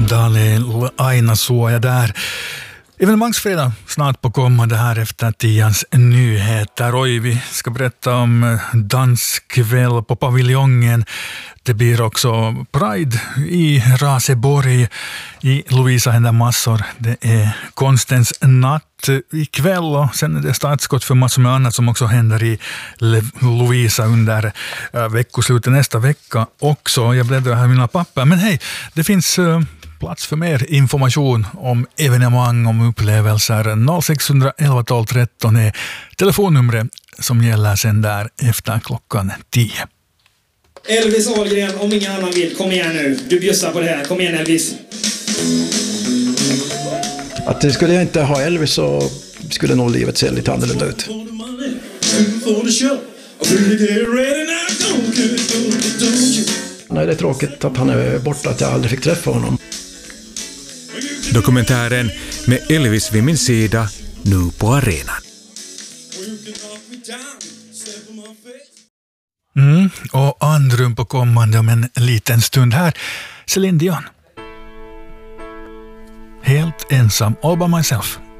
Dale Aina Suoja där. Evenemangsfredag snart på kommande här efter 10:s nyheter. Och vi ska berätta om danskväll på paviljongen. Det blir också Pride i Raseborg. I Lovisa händer massor. Det är konstens natt ikväll och sen är det startskott för massor med annat som också händer i Lovisa under veckoslutet nästa vecka också. Jag bläddrar här mina papper. Men hej, det finns plats för mer information om evenemang, om upplevelser. 0611 12 13 är telefonnumret som gäller sen där efter klockan 10. Elvis Ahlgren, om ingen annan vill. Kom igen nu. Du bjussar på det här. Kom igen Elvis. Att skulle jag inte ha Elvis så skulle nog livet se lite annorlunda ut. Nej, det är tråkigt att han är borta, att jag aldrig fick träffa honom. Dokumentären med Elvis vid min sida, nu på arenan. Och andrum på kommande om en liten stund här. Céline Dion. Helt ensam, all by myself.